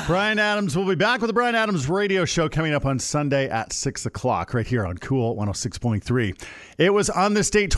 Bryan Adams will be back with the Bryan Adams radio show coming up on Sunday at 6 o'clock right here on Cool 106.3. It was on this date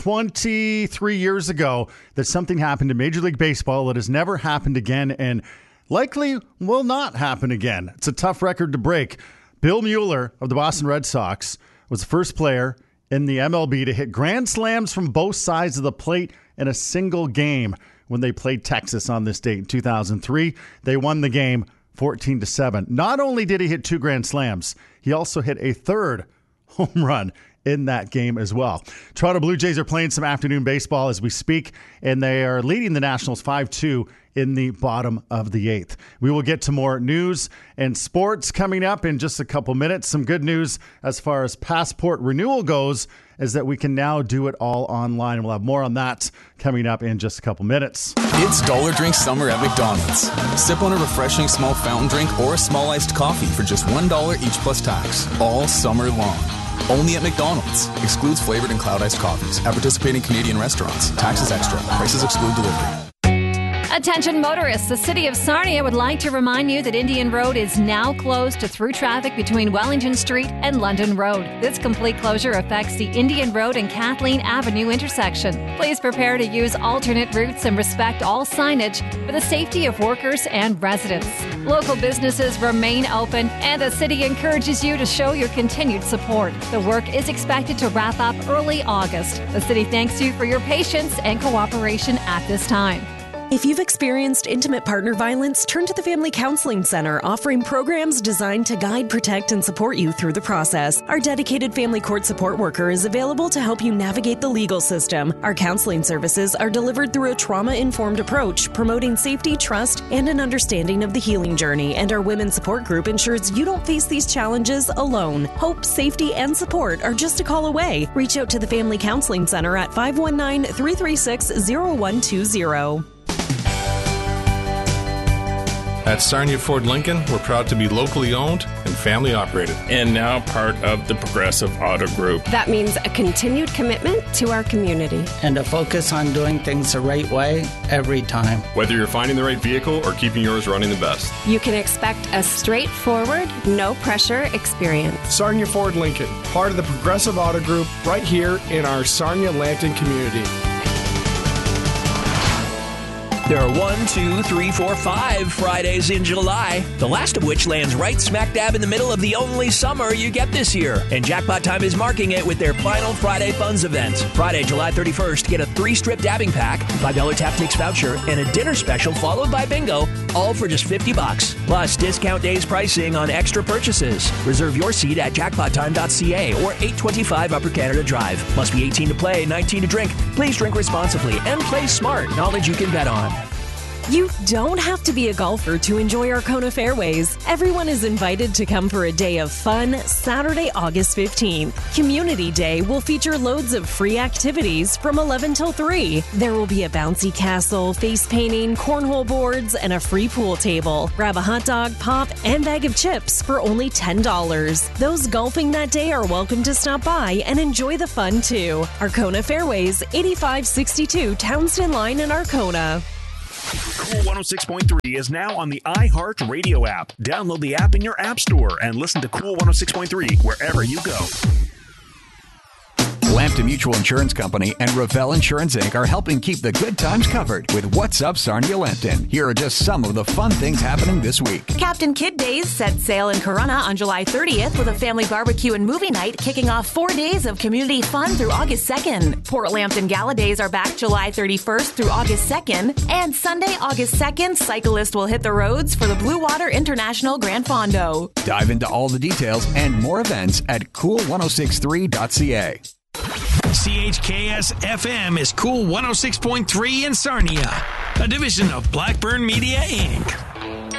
23 years ago that something happened in Major League Baseball that has never happened again and likely will not happen again. It's a tough record to break. Bill Mueller of the Boston Red Sox was the first player in the MLB to hit grand slams from both sides of the plate in a single game when they played Texas on this date in 2003. They won the game 14-7. Not only did he hit 2 grand slams, he also hit a third home run in that game as well. Toronto Blue Jays are playing some afternoon baseball as we speak, and they are leading the Nationals 5-2 in the bottom of the 8th. We will get to more news and sports coming up in just a couple minutes. Some good news as far as passport renewal goes is that we can now do it all online. We'll have more on that coming up in just a couple minutes. It's Dollar Drink Summer at McDonald's. Sip on a refreshing small fountain drink or a small iced coffee for just $1 each plus tax, all summer long. Only at McDonald's. Excludes flavored and cloud iced coffees. At participating Canadian restaurants. Taxes extra. Prices exclude delivery. Attention motorists, the City of Sarnia would like to remind you that Indian Road is now closed to through traffic between Wellington Street and London Road. This complete closure affects the Indian Road and Kathleen Avenue intersection. Please prepare to use alternate routes and respect all signage for the safety of workers and residents. Local businesses remain open, and the city encourages you to show your continued support. The work is expected to wrap up early August. The city thanks you for your patience and cooperation at this time. If you've experienced intimate partner violence, turn to the Family Counseling Center, offering programs designed to guide, protect, and support you through the process. Our dedicated family court support worker is available to help you navigate the legal system. Our counseling services are delivered through a trauma-informed approach, promoting safety, trust, and an understanding of the healing journey. And our women's support group ensures you don't face these challenges alone. Hope, safety, and support are just a call away. Reach out to the Family Counseling Center at 519-336-0120. At Sarnia Ford Lincoln, we're proud to be locally owned and family operated. And now part of the Progressive Auto Group. That means a continued commitment to our community. And a focus on doing things the right way every time. Whether you're finding the right vehicle or keeping yours running the best. You can expect a straightforward, no-pressure experience. Sarnia Ford Lincoln, part of the Progressive Auto Group, right here in our Sarnia-Lambton community. There are 1, 2, 3, 4, 5 Fridays in July, the last of which lands right smack dab in the middle of the only summer you get this year. And Jackpot Time is marking it with their final Friday Funds event. Friday, July 31st, get a 3-strip dabbing pack, $5 Tap Takes voucher, and a dinner special followed by bingo, all for just $50. Plus, discount days pricing on extra purchases. Reserve your seat at jackpottime.ca or 825 Upper Canada Drive. Must be 18 to play, 19 to drink. Please drink responsibly and play smart. Knowledge you can bet on. You don't have to be a golfer to enjoy Arkona Fairways. Everyone is invited to come for a day of fun Saturday, August 15th. Community Day will feature loads of free activities from 11 till 3. There will be a bouncy castle, face painting, cornhole boards, and a free pool table. Grab a hot dog, pop, and bag of chips for only $10. Those golfing that day are welcome to stop by and enjoy the fun too. Arkona Fairways, 8562 Townsend Line in Arkona. Cool 106.3 is now on the iHeart Radio app. Download the app in your app store and listen to Cool 106.3 wherever you go. Lambton Mutual Insurance Company and Revell Insurance Inc. are helping keep the good times covered with What's Up Sarnia Lambton. Here are just some of the fun things happening this week. Captain Kidd Days set sail in Corunna on July 30th with a family barbecue and movie night kicking off 4 days of community fun through August 2nd. Port Lambton Gala Days are back July 31st through August 2nd. And Sunday, August 2nd, cyclists will hit the roads for the Blue Water International Grand Fondo. Dive into all the details and more events at cool1063.ca. CHKS FM is Cool 106.3 in Sarnia, a division of Blackburn Media, Inc.